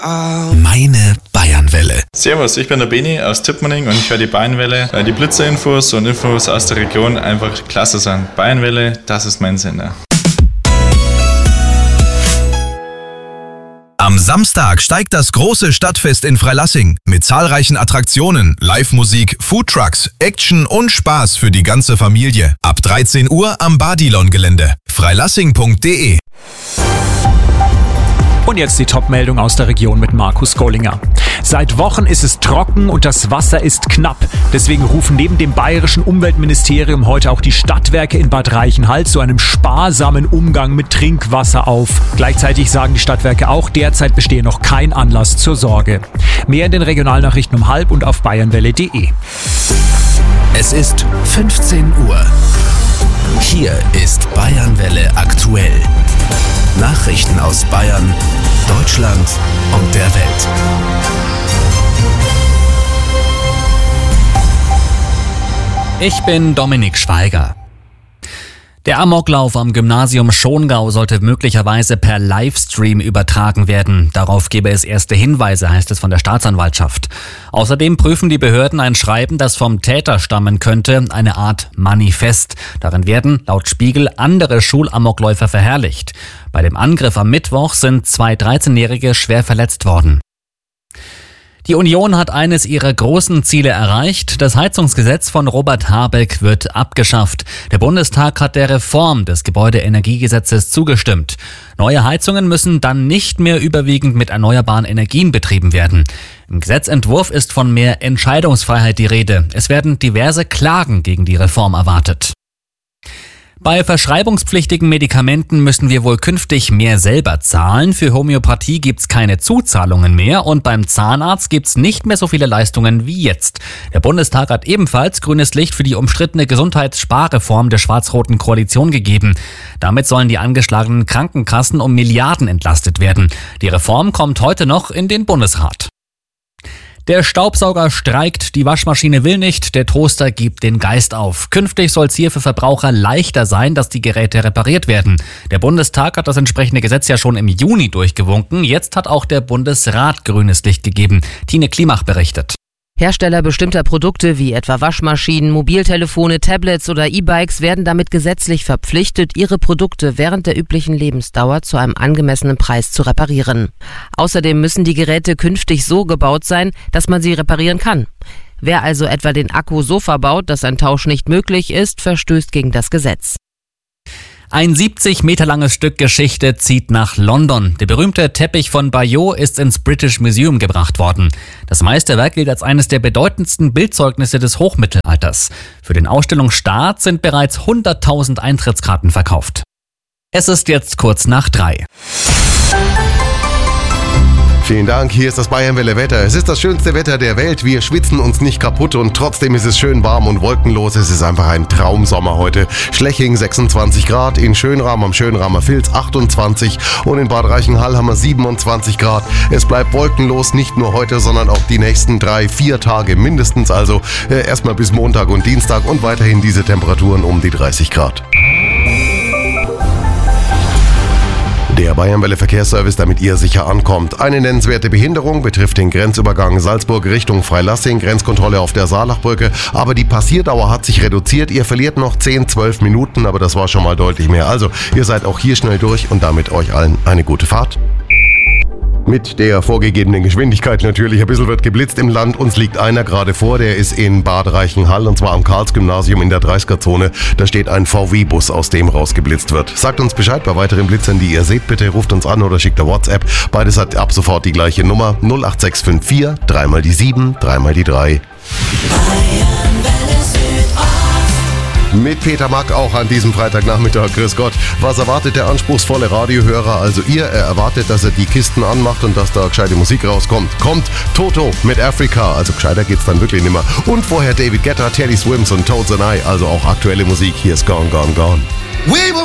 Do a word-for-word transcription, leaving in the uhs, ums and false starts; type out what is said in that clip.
Meine Bayernwelle. Servus, ich bin der Beni aus Tippmanning und ich höre die Bayernwelle, weil die Blitzerinfos und Infos aus der Region einfach klasse sind. Bayernwelle, das ist mein Sender. Am Samstag steigt das große Stadtfest in Freilassing mit zahlreichen Attraktionen, Live-Musik, Foodtrucks, Action und Spaß für die ganze Familie. Ab dreizehn Uhr am Badilon-Gelände. freilassing punkt de. Und jetzt die Top-Meldung aus der Region mit Markus Gollinger. Seit Wochen ist es trocken und das Wasser ist knapp. Deswegen rufen neben dem bayerischen Umweltministerium heute auch die Stadtwerke in Bad Reichenhall zu einem sparsamen Umgang mit Trinkwasser auf. Gleichzeitig sagen die Stadtwerke auch, derzeit bestehe noch kein Anlass zur Sorge. Mehr in den Regionalnachrichten um halb und auf bayernwelle punkt de. Es ist fünfzehn Uhr. Hier ist Bayernwelle aktuell. Nachrichten aus Bayern, Deutschland und der Welt. Ich bin Dominik Schweiger. Der Amoklauf am Gymnasium Schongau sollte möglicherweise per Livestream übertragen werden. Darauf gebe es erste Hinweise, heißt es von der Staatsanwaltschaft. Außerdem prüfen die Behörden ein Schreiben, das vom Täter stammen könnte, eine Art Manifest. Darin werden, laut Spiegel, andere Schulamokläufer verherrlicht. Bei dem Angriff am Mittwoch sind zwei dreizehnjährige schwer verletzt worden. Die Union hat eines ihrer großen Ziele erreicht. Das Heizungsgesetz von Robert Habeck wird abgeschafft. Der Bundestag hat der Reform des Gebäudeenergiegesetzes zugestimmt. Neue Heizungen müssen dann nicht mehr überwiegend mit erneuerbaren Energien betrieben werden. Im Gesetzentwurf ist von mehr Entscheidungsfreiheit die Rede. Es werden diverse Klagen gegen die Reform erwartet. Bei verschreibungspflichtigen Medikamenten müssen wir wohl künftig mehr selber zahlen. Für Homöopathie gibt's keine Zuzahlungen mehr und beim Zahnarzt gibt's nicht mehr so viele Leistungen wie jetzt. Der Bundestag hat ebenfalls grünes Licht für die umstrittene Gesundheitssparreform der schwarz-roten Koalition gegeben. Damit sollen die angeschlagenen Krankenkassen um Milliarden entlastet werden. Die Reform kommt heute noch in den Bundesrat. Der Staubsauger streikt, die Waschmaschine will nicht, der Toaster gibt den Geist auf. Künftig soll es hier für Verbraucher leichter sein, dass die Geräte repariert werden. Der Bundestag hat das entsprechende Gesetz ja schon im Juni durchgewunken. Jetzt hat auch der Bundesrat grünes Licht gegeben. Tine Klimach berichtet. Hersteller bestimmter Produkte wie etwa Waschmaschinen, Mobiltelefone, Tablets oder E-Bikes werden damit gesetzlich verpflichtet, ihre Produkte während der üblichen Lebensdauer zu einem angemessenen Preis zu reparieren. Außerdem müssen die Geräte künftig so gebaut sein, dass man sie reparieren kann. Wer also etwa den Akku so verbaut, dass ein Tausch nicht möglich ist, verstößt gegen das Gesetz. Ein siebzig Meter langes Stück Geschichte zieht nach London. Der berühmte Teppich von Bayeux ist ins British Museum gebracht worden. Das Meisterwerk gilt als eines der bedeutendsten Bildzeugnisse des Hochmittelalters. Für den Ausstellungsstart sind bereits hunderttausend Eintrittskarten verkauft. Es ist jetzt kurz nach drei. Vielen Dank, hier ist das Bayernwelle Wetter. Es ist das schönste Wetter der Welt. Wir schwitzen uns nicht kaputt und trotzdem ist es schön warm und wolkenlos. Es ist einfach ein Traumsommer heute. Schleching sechsundzwanzig Grad, in Schönrahm am Schönrahmer Filz achtundzwanzig und in Bad Reichenhall haben wir siebenundzwanzig Grad. Es bleibt wolkenlos, nicht nur heute, sondern auch die nächsten drei, vier Tage mindestens. Also äh, erstmal bis Montag und Dienstag und weiterhin diese Temperaturen um die dreißig Grad. Der Bayernwelle Verkehrsservice, damit ihr sicher ankommt. Eine nennenswerte Behinderung betrifft den Grenzübergang Salzburg Richtung Freilassing, Grenzkontrolle auf der Saalachbrücke. Aber die Passierdauer hat sich reduziert. Ihr verliert noch zehn, zwölf Minuten, aber das war schon mal deutlich mehr. Also, ihr seid auch hier schnell durch und damit euch allen eine gute Fahrt. Mit der vorgegebenen Geschwindigkeit natürlich. Ein bisschen wird geblitzt im Land. Uns liegt einer gerade vor, der ist in Bad Reichenhall und zwar am Karls-Gymnasium in der dreißiger-Zone. Da steht ein V W-Bus, aus dem rausgeblitzt wird. Sagt uns Bescheid bei weiteren Blitzern, die ihr seht. Bitte ruft uns an oder schickt eine WhatsApp. Beides hat ab sofort die gleiche Nummer. null acht sechs fünf vier, dreimal die sieben, dreimal die drei. Mit Peter Mack auch an diesem Freitagnachmittag. Grüß Gott. Was erwartet der anspruchsvolle Radiohörer? Also ihr erwartet, dass er die Kisten anmacht und dass da gescheite Musik rauskommt. Kommt Toto mit Africa. Also gescheiter geht's dann wirklich nimmer. Und vorher David Guetta, Teddy Swims und Toads and I. Also auch aktuelle Musik. Hier ist Gone, Gone, Gone.